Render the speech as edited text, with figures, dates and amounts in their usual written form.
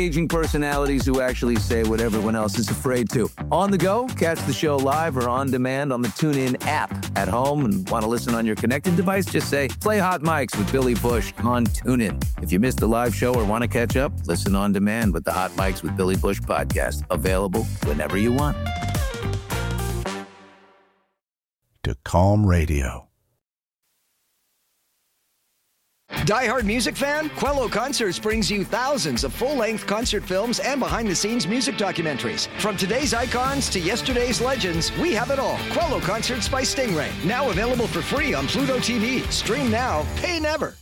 Aging personalities who actually say what everyone else is afraid to. On the go, catch the show live or on demand on the TuneIn app. At home and want to listen on your connected device, just say, play Hot Mics with Billy Bush on TuneIn. If you missed the live show or want to catch up, listen on demand with the Hot Mics with Billy Bush podcast. Available whenever you want. To Calm Radio. Die Hard music fan? Quello Concerts brings you thousands of full-length concert films and behind-the-scenes music documentaries. From today's icons to yesterday's legends, we have it all. Quello Concerts by Stingray. Now available for free on Pluto TV. Stream now, pay never.